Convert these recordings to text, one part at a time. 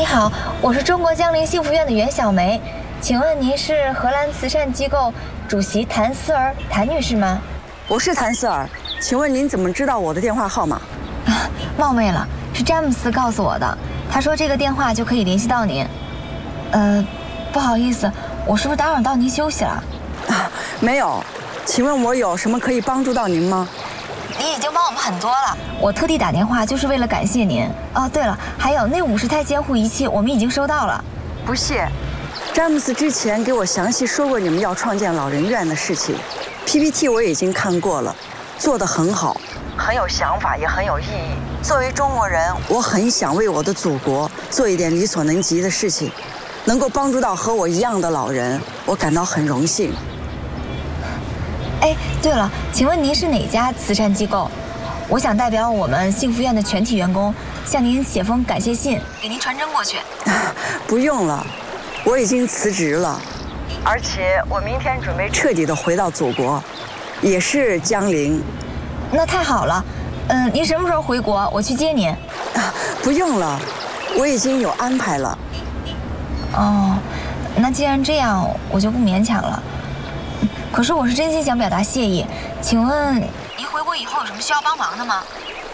你好，我是中国江陵幸福院的袁小梅，请问您是荷兰慈善机构主席谭思儿谭女士吗？ 我是谭思儿，请问您怎么知道我的电话号码？ 冒昧了，是詹姆斯告诉我的，他说这个电话就可以联系到您。不好意思，我是不是打扰到您休息了？ 没有，请问我有什么可以帮助到您吗？ 您已经帮我们很多了，我特地打电话就是为了感谢您。哦，对了，还有那50台监护仪器我们已经收到了。 不谢。詹姆斯之前给我详细说过你们要创建老人院的事情 ，PPT 我已经看过了，做得很好，很有想法，也很有意义。作为中国人，我很想为我的祖国做一点力所能及的事情，能够帮助到和我一样的老人，我感到很荣幸。 哎，对了，请问您是哪家慈善机构？我想代表我们幸福院的全体员工向您写封感谢信，给您传真过去。 不用了，我已经辞职了，而且我明天准备彻底的回到祖国，也是江陵。 那太好了，您什么时候回国？我去接您。 不用了，我已经有安排了。 哦，那既然这样，我就不勉强了。可是我是真心想表达谢意，请问您回国以后有什么需要帮忙的吗？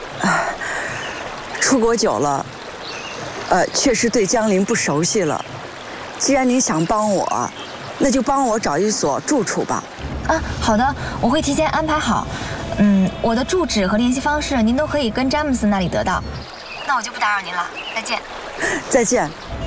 出国久了，确实对江陵不熟悉了。既然您想帮我，那就帮我找一所住处吧。 好的，我会提前安排好。我的住址和联系方式您都可以跟詹姆斯那里得到。那我就不打扰您了，再见。 再见。